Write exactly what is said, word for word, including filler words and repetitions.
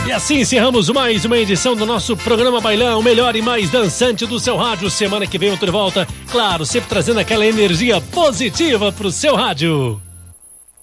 E assim encerramos mais uma edição do nosso programa Bailão, o melhor e mais dançante do seu rádio. Semana que vem eu tô de volta, claro, sempre trazendo aquela energia positiva pro seu rádio.